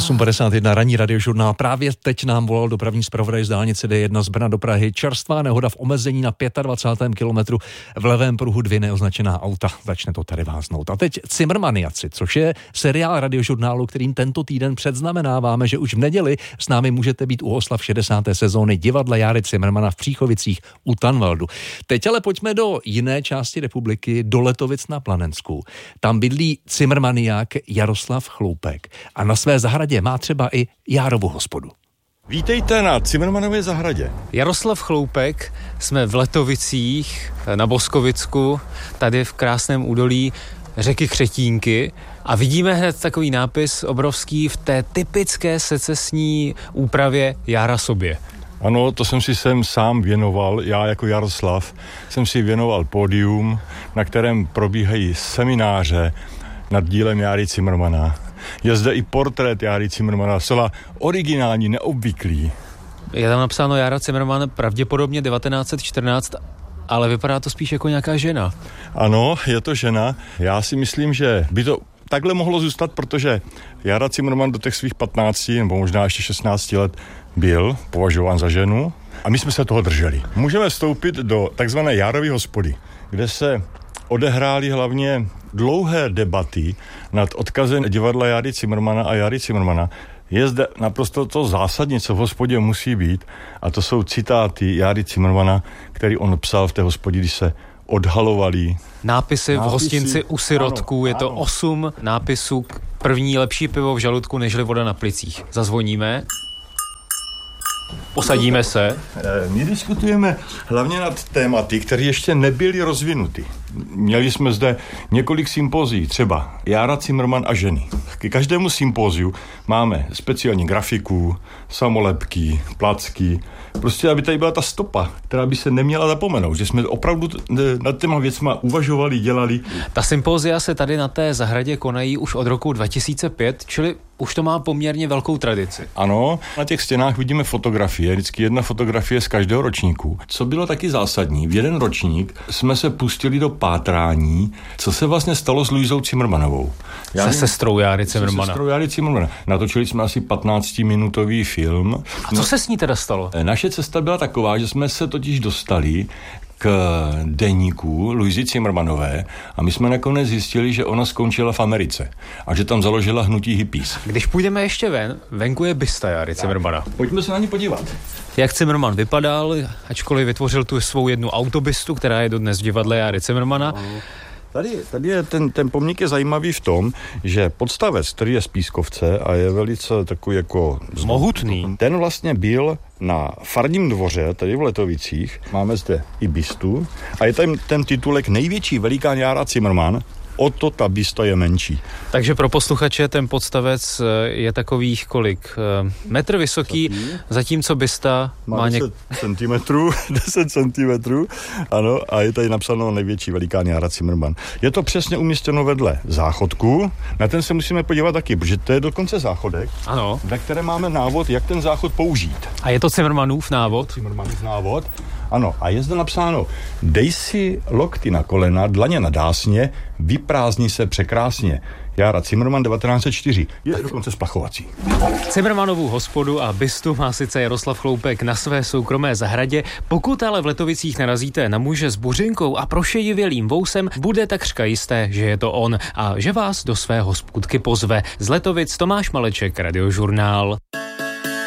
8:51 ranní radiožurnál. Právě teď nám volal dopravní zpravodaj z dálnice D1 z Brna do Prahy. Čerstvá nehoda v omezení na 25. kilometru, v levém pruhu 2 neoznačená auta. Začne to tady váznout. A teď Cimrmaniaci, což je seriál radiožurnálu, kterým tento týden předznamenáváme, že už v neděli s námi můžete být u oslav 60. sezóny divadla Járy Cimrmana v Příchovicích u Tanvaldu. Teď ale pojďme do jiné části republiky, do Letovic na Planensku. Tam bydlí cimrmaniák Jaroslav Chloupek a na své zahradě má třeba i Járovu hospodu. Vítejte na Cimrmanově zahradě. Jaroslav Chloupek, jsme v Letovicích na Boskovicku, tady v krásném údolí řeky Křetínky a vidíme hned takový nápis obrovský v té typické secesní úpravě Jára sobě. Ano, to jsem si sem sám věnoval, já jako Jaroslav jsem si věnoval pódium, na kterém probíhají semináře nad dílem Járy Cimrmana. Je zde i portrét Járy Cimrmana, zcela originální, neobvyklý. Je tam napsáno Jára Cimrman, pravděpodobně 1914, ale vypadá to spíš jako nějaká žena. Ano, je to žena. Já si myslím, že by to takhle mohlo zůstat, protože Jára Cimrman do těch svých 15 nebo možná ještě 16 let byl považován za ženu a my jsme se toho drželi. Můžeme vstoupit do takzvané Járovy hospody, kde se odehrály hlavně dlouhé debaty nad odkazem divadla Járy Cimrmana a Járy Cimrmana. Je zde naprosto to zásadní, co v hospodě musí být, a to jsou citáty Járy Cimrmana, který on psal v té hospodě, když se odhalovali nápisy v hostinci u sirotků, ano, je to 8 nápisů, první lepší pivo v žaludku, nežli voda na plicích. Zazvoníme. Posadíme se. My diskutujeme hlavně nad tématy, které ještě nebyly rozvinuty. Měli jsme zde několik sympozí, třeba Jára Cimrman a ženy. K každému sympóziu máme speciální grafiku, samolepky, placky, prostě aby tady byla ta stopa, která by se neměla zapomenout, že jsme opravdu nad těma věcma uvažovali, dělali. Ta sympózia se tady na té zahradě konají už od roku 2005, čili už to má poměrně velkou tradici. Ano, na těch stěnách vidíme fotografie, vždycky jedna fotografie z každého ročníku. Co bylo taky zásadní, v jeden ročník jsme se pustili do pátrání, co se vlastně stalo s Luizou Cimrmanovou. Se sestrou Járy Cimrmana. Se sestrou Járy Cimrmana. Natočili jsme asi 15-minutový film. A co se s ní teda stalo? Naše cesta byla taková, že jsme se totiž dostali k deníku Luizy Cimrmanové a my jsme nakonec zjistili, že ona skončila v Americe a že tam založila hnutí hippies. Když půjdeme ještě venku je bysta Járy Cimrmana. Pojďme se na ní podívat. Jak Cimrman vypadal, ačkoliv vytvořil tu svou jednu autobystu, která je dodnes v divadle Járy Cimrmana. Tady je ten pomník je zajímavý v tom, že podstavec, který je z pískovce a je velice takový jako mohutný. Ten vlastně byl na farním dvoře, tady v Letovicích. Máme zde i bystu a je tam ten titulek Největší velikán Jára Cimrman. O to ta bysta je menší. Takže pro posluchače ten podstavec je takových kolik? Metr vysoký, zatímco bysta má 10 centimetrů, ano, a je tady napsáno Největší velikán Jára Cimrman. Je to přesně umístěno vedle záchodku, na ten se musíme podívat taky, protože to je dokonce záchodek, ano, ve které máme návod, jak ten záchod použít. A je to Cimrmanův návod? Cimrmanův návod. Ano, a je zde napsáno, dej si lokty na kolena, dlaně na dásně, vyprázdni se překrásně. Jára Cimrman 1904. Je dokonce splachovací. Cimrmanovu hospodu a bystu má sice Jaroslav Chloupek na své soukromé zahradě, pokud ale v Letovicích narazíte na muže s buřinkou a prošedivělým vousem, bude takřka jisté, že je to on a že vás do své hospůdky pozve. Z Letovic Tomáš Maleček, Radiožurnál.